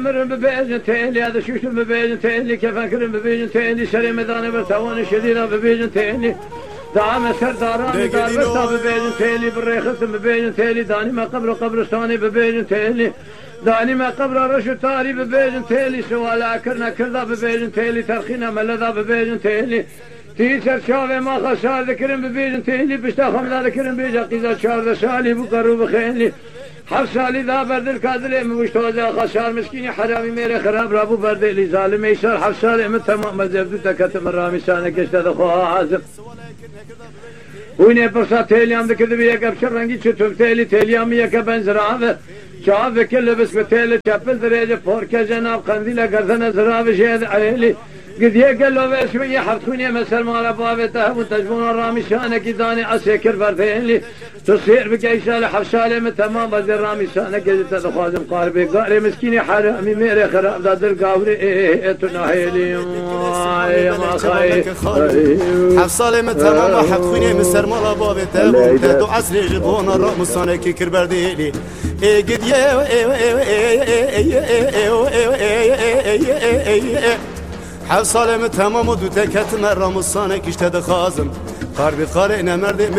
مرن ببيجن تيلي هذا شوشن ببيجن تيلي كيف أكرم ببيجن تيلي شري مداني برتوان شدينا ببيجن تيلي دعم سرداران دار برتا ببيجن تيلي بالريخت ببيجن تيلي داني ما قبر قبرستاني ببيجن تيلي داني ما قبر رشو تاري ببيجن تيلي سوالا كرنا كردا ببيجن تيلي ترخينا ملذا ببيجن تيلي تيسر شافي ما خسار ذكرن ببيجن تيلي بشتا خمدا ذكرن بيجا قيزا شار شالي بقرو بخيلي حفصالي ذا برد الكادلي مشتوزا خسار مسكيني حرامي ميري خراب رابو برد لي ظالم يسار حفصالي من تمام مزبدو تكتم الرامي سانك اشتد خوها عازم ويني برصا تيليام ذكر بيك ابشر رنگي چتوب تيليام يك بنزراوه شاف كل بس بتيل چپل درجه فوركه جناب قنديل گردن زراوه شهد عليلي قد يقل له بشوية حفتوني مسر مال بابته وتجبون الرامي شانك داني اسكر بردين تصير بكيسال حفصالي من تمام بدر رامي شانك تدخازم قاربي قاري مسكيني حرامي ميري خراب دادر قاوري تناهيلي يا ما خاي حفصالي من تمام حفتوني مسر مال بابته وتدو عسري جبون الرامي شانك كربرديلي قد حفصالي من تمام ودو تكت مرام الصانك اشتد خازم قاربي قارئنا مردي